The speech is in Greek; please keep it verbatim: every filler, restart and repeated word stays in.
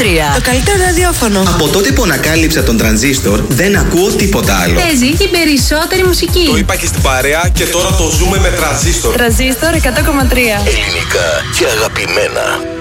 Το καλύτερο ραδιόφωνο. Από τότε που ανακάλυψα τον τρανζίστορ, δεν ακούω τίποτα άλλο. Παίζει την περισσότερη μουσική. Το είπα και στην παρέα και τώρα το ζούμε με τρανζίστορ. Τρανζίστορ εκατό κόμμα τρία. Ελληνικά και αγαπημένα.